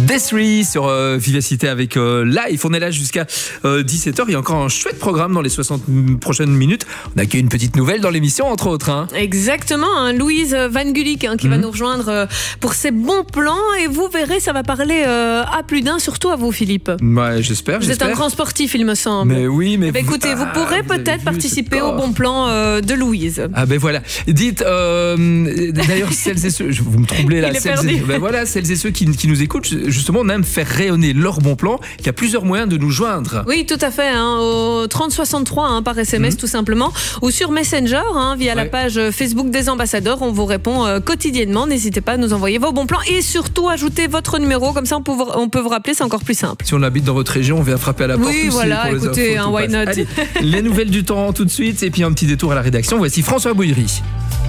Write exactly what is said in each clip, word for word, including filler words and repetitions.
Desri sur euh, Vivacité avec euh, Life. On est là jusqu'à euh, dix-sept heures. Il y a encore un chouette programme dans les soixante prochaines minutes. On a qu'une petite nouvelle dans l'émission, entre autres. Hein. Exactement. Hein, Louise Van Gulik hein, qui mmh. va nous rejoindre euh, pour ses bons plans. Et vous verrez, ça va parler euh, à plus d'un, surtout à vous, Philippe. Ouais, j'espère. Vous j'espère. êtes un grand sportif, il me semble. Mais oui, mais... Bah, écoutez, vous pourrez ah, peut-être vous participer au bon plan euh, de Louise. Ah ben voilà. Dites, euh, d'ailleurs, celles et ceux... Vous me troublez là. Il est celles perdu. Et, ben voilà, celles et ceux qui, qui nous écoutent, justement, on aime faire rayonner leur bon plan. Il y a plusieurs moyens de nous joindre. Oui, tout à fait. Hein, au trente soixante-trois hein, par S M S mmh. tout simplement. Ou sur Messenger, hein, via ouais. la page Facebook des ambassadeurs. On vous répond euh, quotidiennement. N'hésitez pas à nous envoyer vos bons plans. Et surtout, ajoutez votre numéro. Comme ça, on peut, on peut vous rappeler. C'est encore plus simple. Si on habite dans votre région, on vient frapper à la porte. Oui, aussi voilà. pour Écoutez, les un why not. Allez, les nouvelles du temps tout de suite. Et puis un petit détour à la rédaction. Voici François Bouillerie.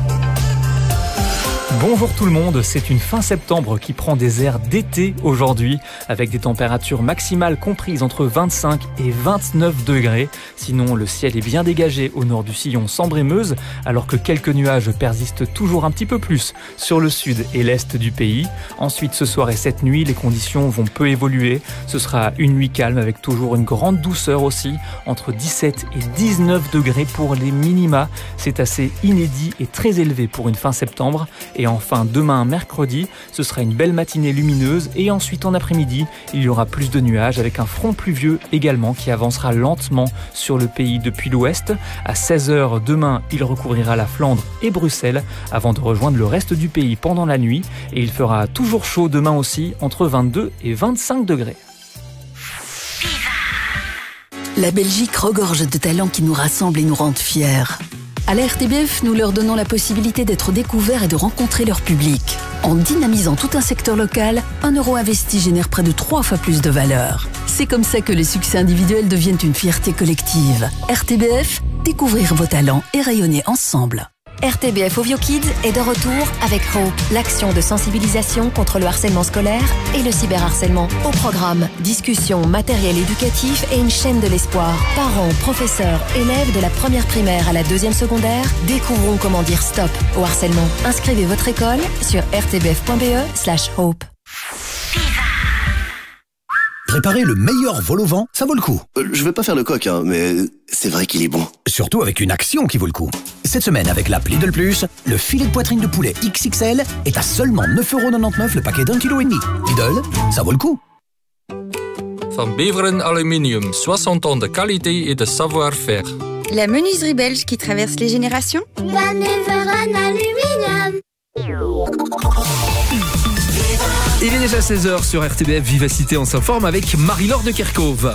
Bonjour tout le monde, c'est une fin septembre qui prend des airs d'été aujourd'hui, avec des températures maximales comprises entre vingt-cinq et vingt-neuf degrés. Sinon, le ciel est bien dégagé au nord du sillon Sambre-et-Meuse, alors que quelques nuages persistent toujours un petit peu plus sur le sud et l'est du pays. Ensuite, ce soir et cette nuit, les conditions vont peu évoluer. Ce sera une nuit calme avec toujours une grande douceur aussi, entre dix-sept et dix-neuf degrés pour les minima. C'est assez inédit et très élevé pour une fin septembre. Et enfin, demain, mercredi, ce sera une belle matinée lumineuse et ensuite en après-midi, il y aura plus de nuages avec un front pluvieux également qui avancera lentement sur le pays depuis l'ouest. À seize heures demain, il recouvrira la Flandre et Bruxelles avant de rejoindre le reste du pays pendant la nuit et il fera toujours chaud demain aussi entre vingt-deux et vingt-cinq degrés. La Belgique regorge de talents qui nous rassemblent et nous rendent fiers. À la R T B F, nous leur donnons la possibilité d'être découverts et de rencontrer leur public. En dynamisant tout un secteur local, un euro investi génère près de trois fois plus de valeur. C'est comme ça que les succès individuels deviennent une fierté collective. R T B F, découvrir vos talents et rayonner ensemble. R T B F Ovio Kids est de retour avec Hope, l'action de sensibilisation contre le harcèlement scolaire et le cyberharcèlement. Au programme, discussion, matériel éducatif et une chaîne de l'espoir. Parents, professeurs, élèves de la première primaire à la deuxième secondaire, découvrons comment dire stop au harcèlement. Inscrivez votre école sur r t b f point b e slash hope. Préparer le meilleur vol au vent, ça vaut le coup. Euh, je vais pas faire le coq, hein, mais c'est vrai qu'il est bon. Surtout avec une action qui vaut le coup. Cette semaine, avec l'app Lidl Plus, le filet de poitrine de poulet X X L est à seulement neuf euros quatre-vingt-dix-neuf le paquet d'un kilo et demi. Lidl, ça vaut le coup. Van Beveren Aluminium, soixante ans de qualité et de savoir-faire. La menuiserie belge qui traverse les générations. Van Beveren Aluminium. Il est déjà seize heures sur R T B F Vivacité, on s'informe avec Marie-Laure de Kerkhove.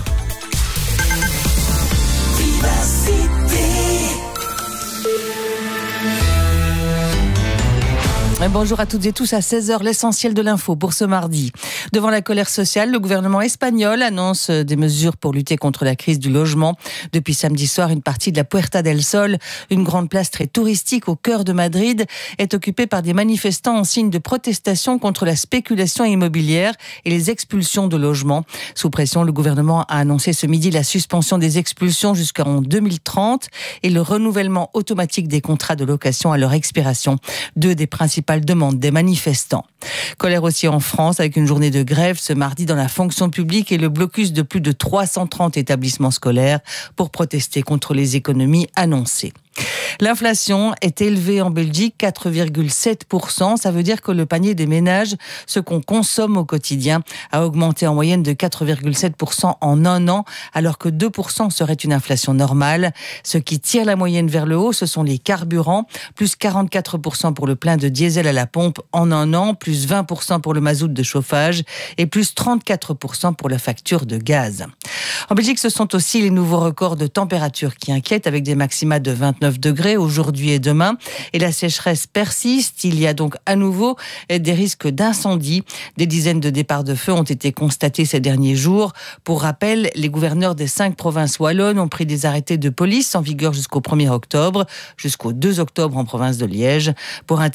Bonjour à toutes et tous, à seize heures, l'essentiel de l'info pour ce mardi. Devant la colère sociale, le gouvernement espagnol annonce des mesures pour lutter contre la crise du logement. Depuis samedi soir, une partie de la Puerta del Sol, une grande place très touristique au cœur de Madrid, est occupée par des manifestants en signe de protestation contre la spéculation immobilière et les expulsions de logements. Sous pression, le gouvernement a annoncé ce midi la suspension des expulsions jusqu'en deux mille trente et le renouvellement automatique des contrats de location à leur expiration. Deux des principales demande des manifestants. Colère aussi en France avec une journée de grève ce mardi dans la fonction publique et le blocus de plus de trois cent trente établissements scolaires pour protester contre les économies annoncées. L'inflation est élevée en Belgique, quatre virgule sept pour cent. Ça veut dire que le panier des ménages, ce qu'on consomme au quotidien, a augmenté en moyenne de quatre virgule sept pour cent en un an, alors que deux pour cent serait une inflation normale. Ce qui tire la moyenne vers le haut, ce sont les carburants, plus quarante-quatre pour cent pour le plein de diesel à la pompe en un an, plus vingt pour cent pour le mazout de chauffage et plus trente-quatre pour cent pour la facture de gaz. En Belgique, ce sont aussi les nouveaux records de température qui inquiètent, avec des maxima de vingt-neuf degrés aujourd'hui et demain. Et la sécheresse persiste. Il y a donc à nouveau des risques d'incendie. Des dizaines de départs de feu ont été constatés ces derniers jours. Pour rappel, les gouverneurs des cinq provinces wallonnes ont pris des arrêtés de police en vigueur jusqu'au premier octobre, jusqu'au deux octobre en province de Liège, pour interdire d'allumer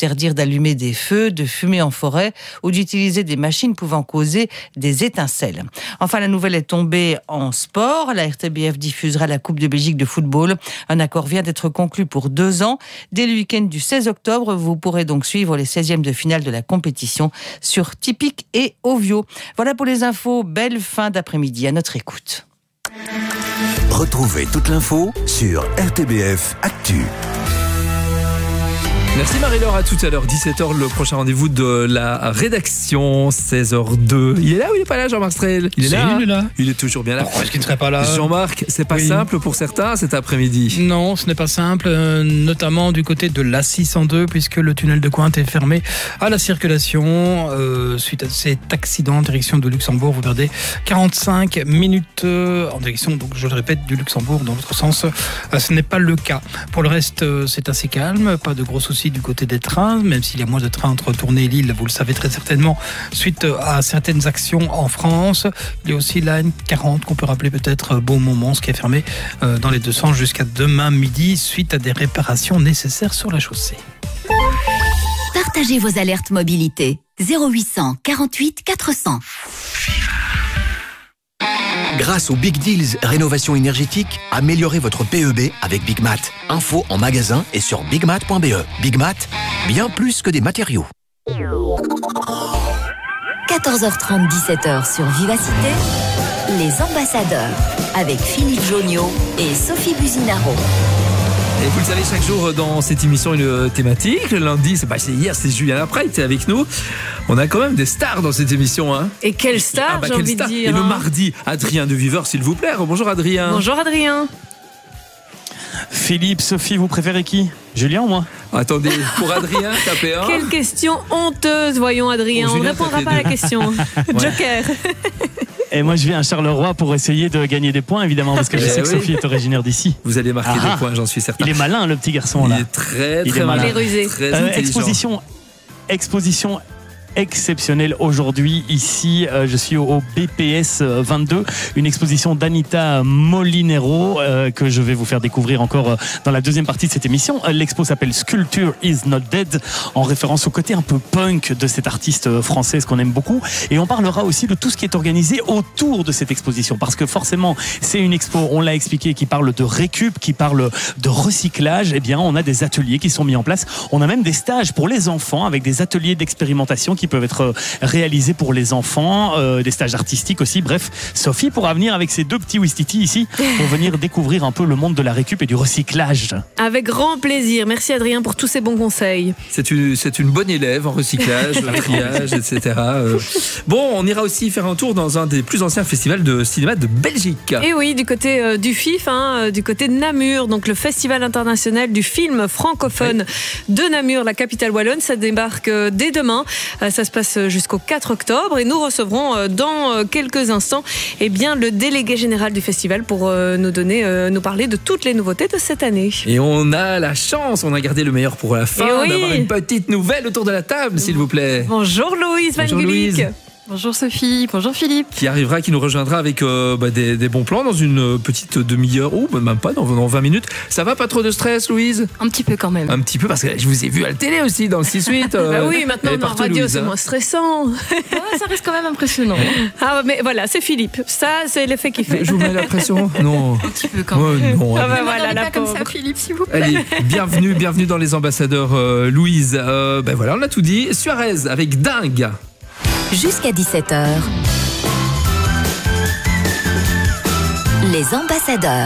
d'allumer des feux, de fumer en forêt ou d'utiliser des machines pouvant causer des étincelles. Enfin, la nouvelle est tombée en sport. La R T B F diffusera la Coupe de Belgique de football. Un accord vient d'être conclu pour deux ans. Dès le week-end du seize octobre, vous pourrez donc suivre les seizièmes de finale de la compétition sur Tipic et Ovio. Voilà pour les infos. Belle fin d'après-midi. À notre écoute. Retrouvez toute l'info sur R T B F Actu. Merci Marie-Laure, à tout à l'heure, dix-sept heures, le prochain rendez-vous de la rédaction, seize heures deux. Il est là ou il est pas là, Jean-Marc Strel? Il est Si, là, il est là. Il est toujours bien là. Pourquoi est-ce qu'il ne serait pas là? Jean-Marc, c'est pas Oui. simple pour certains cet après-midi. Non, ce n'est pas simple, euh, notamment du côté de l'A six cent deux, puisque le tunnel de Cointe est fermé à la circulation euh, suite à cet accident en direction de Luxembourg. Vous perdez quarante-cinq minutes euh, en direction, donc je le répète, du Luxembourg dans l'autre sens. Euh, ce n'est pas le cas. Pour le reste, euh, c'est assez calme, pas de gros soucis du côté des trains, même s'il y a moins de trains entre Tournai et Lille, vous le savez très certainement, suite à certaines actions en France. Il y a aussi la N quarante qu'on peut rappeler peut-être Beaumont, ce qui est fermé euh, dans les deux sens jusqu'à demain midi suite à des réparations nécessaires sur la chaussée. Partagez vos alertes mobilité. zéro huit cent quarante-huit quatre cents. Grâce aux Big Deals Rénovation énergétique, améliorez votre P E B avec Big Mat. Info en magasin et sur bigmat point b e. Big Mat, bien plus que des matériaux. quatorze heures trente, dix-sept heures sur Vivacité, les ambassadeurs avec Philippe Joniot et Sophie Buzinaro. Et vous le savez, chaque jour dans cette émission, une thématique. Le lundi, c'est, bah, c'est hier, c'est Julien Laprade, c'est avec nous. On a quand même des stars dans cette émission. Hein. Et quelle star, ah bah, j'ai quelle envie star. de dire. Et le hein. mardi, Adrien de Viveur, s'il vous plaît. Bonjour Adrien. Bonjour Adrien. Philippe, Sophie, vous préférez qui? Julien ou moi? Attendez, pour Adrien, tapez un. Quelle question honteuse, voyons Adrien. Pour On ne Julien, répondra tapez pas à la deux. question. Ouais. Joker. Et moi, je viens à Charleroi pour essayer de gagner des points, évidemment, parce que je Eh sais que oui. Sophie est originaire d'ici. Vous allez marquer Ah. des points, j'en suis certain. Il est malin, le petit garçon, là. Il est très, Il très est malin. malin. Il est rusé. Très Euh, intelligent. exposition, exposition exceptionnelle aujourd'hui ici. Euh, je suis au, au B P S vingt-deux, une exposition d'Anita Molinero euh, que je vais vous faire découvrir encore euh, dans la deuxième partie de cette émission. Euh, L'expo s'appelle Sculpture is not dead, en référence au côté un peu punk de cette artiste française qu'on aime beaucoup. Et on parlera aussi de tout ce qui est organisé autour de cette exposition, parce que forcément c'est une expo, on l'a expliqué, qui parle de récup, qui parle de recyclage. Eh bien, on a des ateliers qui sont mis en place. On a même des stages pour les enfants avec des ateliers d'expérimentation qui peuvent être réalisés pour les enfants, euh, des stages artistiques aussi. Bref, Sophie pourra venir avec ses deux petits Ouistiti ici pour venir découvrir un peu le monde de la récup et du recyclage. Avec grand plaisir. Merci Adrien pour tous ces bons conseils. C'est une, c'est une bonne élève en recyclage, triage, et cetera. Euh, Bon, on ira aussi faire un tour dans un des plus anciens festivals de cinéma de Belgique. Et oui, du côté euh, du F I F, hein, euh, du côté de Namur, donc le Festival international du film francophone de Namur, la capitale wallonne. Ça débarque euh, dès demain. Euh, ça se passe jusqu'au quatre octobre et nous recevrons euh, dans euh, quelques instants eh bien, le délégué général du festival pour euh, nous, donner, euh, nous parler de toutes les nouveautés de cette année. Et on a la chance, on a gardé le meilleur pour la fin, Et oui. d'avoir une petite nouvelle autour de la table, s'il vous plaît. Bonjour Louise Van Bonjour, Gulik. Louise. Bonjour Sophie, bonjour Philippe. Qui arrivera, qui nous rejoindra avec euh, bah, des, des bons plans dans une petite demi-heure, ou bah, même pas, dans, dans vingt minutes. Ça va, pas trop de stress, Louise? Un petit peu quand même. Un petit peu, parce que je vous ai vu à la télé aussi, dans le six huit. Euh, Bah oui, maintenant elle est on est en partout, radio, Louise, c'est hein. moins stressant. Ouais, ça reste quand même impressionnant. Ah mais voilà, c'est Philippe. Ça, c'est l'effet qu'il fait. Je vous mets la pression? Non. Un petit peu quand Oh, même. non, Ah allez. bah voilà, la pas comme pauvre. ça Philippe, s'il vous plaît. Allez, bienvenue, bienvenue dans les ambassadeurs, euh, Louise. Euh, ben voilà, on a tout dit. Suarez avec Dingue. Jusqu'à dix-sept heures. Les ambassadeurs.